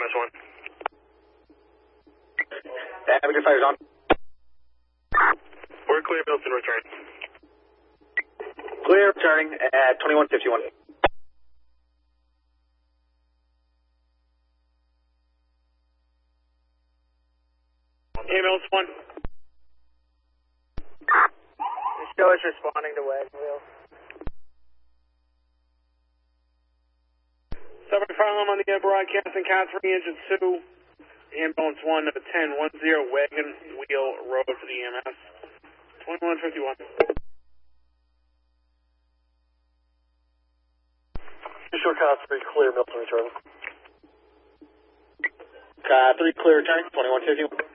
EMS 1. Navigator fires on. We're clear, Milton, return. Clear, returning at 2151. EMS 1. The show is responding to wagon wheel. Suburban Fire Alarm on the air broadcasting Catherine Engine 2. Ambulance 1, number 1010, Wagon Wheel Road for the EMS. 2151. Short Cop 3, clear, Milton, return. Cop 3, clear, returning, 2151.